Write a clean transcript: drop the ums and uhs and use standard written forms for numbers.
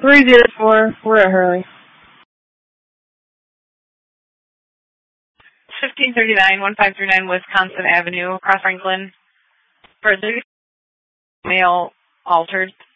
304, we're at Hurley. 1539, 1539 Wisconsin Avenue, across Franklin. For the male altered.